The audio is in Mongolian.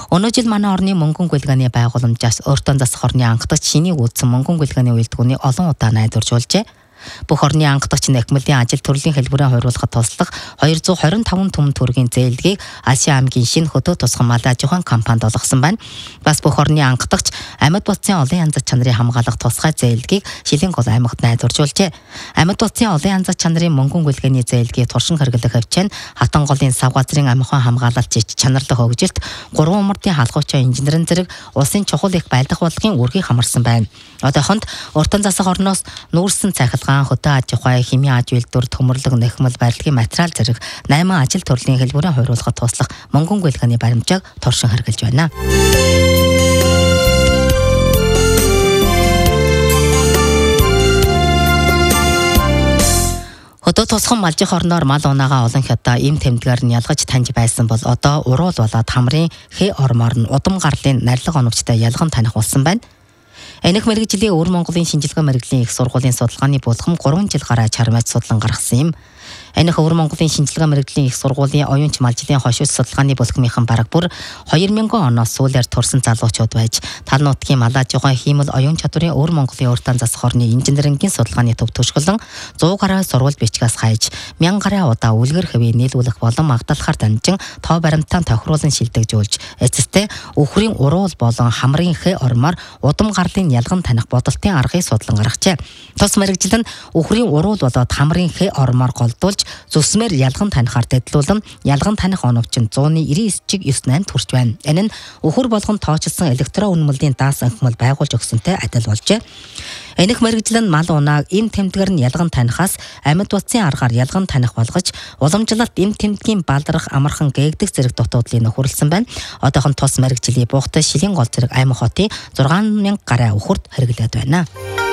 Өнөө жил манай орны мөнгөн гүйлгээний байгууламжаас өөртөө засах орны анхдагч шинийг үүдсэн мөнгөн гүйлгээний үйлдвэрний олон удаа найдваржуулжээ. Бүх орны анхдагч нэхмэлийн ажил төрлийн хэлбэрээ хойруулахад туслах 225 төмөн төгрөгийн зээлдгийг Асын аймгийн шинэ хөдөө тусган мал аж ахуйн компанид олгосон байна. Бас бүх орны анхдагч амьд утсын олон янз чанарын хамгаалах тусгай зээлдгийг Шилэн гол аймагт найдваржуулжээ. Амьд утсын олон янз чанарын мөнгөн гүйлгээний зээлдгийг туршин хэрэглэх хавчаан Хатан голын сав газрын амхайн хамгаалалт жиж чанарлах хөгжилт 3 умардын халахуучаа инженерийн зэрэг улсын чухал их байлдах бодлогын үргийг хамарсан байна. Одоохонд уртан засах орноос нүүрсэн цахилгаан хөдөө аж ахуй, химийн аж үйлдвэр, төмөрлөг, нэхмэл, барилгын материал зэрэг 8 ажил төрлийн хэлбэрээ хойруулахад туслах мөнгөн гүйлгээний баримжааг туршин хэрэгжилж байна. Хөдөө тусган малжих орноор мал унаагаа олон хятаа им тэмдгээр нь ялгаж таньж байсан бол одоо уруул болоод хамрын хэ ормоор нь удам гарлын нарилга оновчтой ялган таних болсон байна. Энэх мэргэжлийн Өвөр Монголын шинжилгээ мэргэжлийн их сургуулийн судалгааны булгам 3 жил гараа чармайд судлан гаргасан юм. Энэх Өвөр Монголын шинжилгээ мэргэжлийн их сургуулийн оюунч малжлын хошиж судалгааны булгамынхан бараг бүр 2000 оноос сүүлээр турсан залуучууд байж тал нутгийн мал аж ахуйн хиймэл оюун чадварын Өвөр Монголын уртан засах орны инженерингийн судалгааны төв төшгөлөн 100 гараа сурвал бичгээс хайж 1000 гараа удаа үлгэр хэвээ нийлүүлэх болон магтаалахаар дамжин тоо баримтаан тохируулан шилдэгжүүлж эцэстээ үхрийн уруул болон хамрын хэ ормоор удам гарлын ялган таних бодолтын аргыг судлан гаргажээ. Тус мэргэжил нь үхрийн уруул болоод хамрын хэ ормоор голдуулж зүсмээр ялган танихаар дэдлүүлэн ялган таних оновч нь 199.98 хүрч байна. Энэ нь үхэр болгон тоочилсан электрон үнэмлэлийн даас анхмал байгуулж өгсөнтэй адил болжээ. Энэх мэргэжил нь мал унааг им тэмдгээр нь ялган танихаас амьд утсын аргаар ялган таних болгож уламжлалт им тэмдгийн балдрах амархан гээгдэх зэрэг дутуудлыг нөхөрлсөн байна. Одоохон тус мэргэжлийн буухтай Шилэн гол зэрэг аймаг хотын 6000 гараа үхэрд хэрэглээд байна.